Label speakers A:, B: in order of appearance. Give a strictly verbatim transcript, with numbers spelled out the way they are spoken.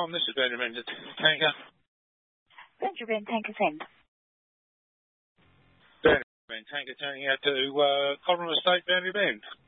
A: Tom. This is Benjamin Tanker.
B: Benjamin Tanker send.
A: Benjamin Tanker turning out to uh, Cobram Estate, Boundary Bend.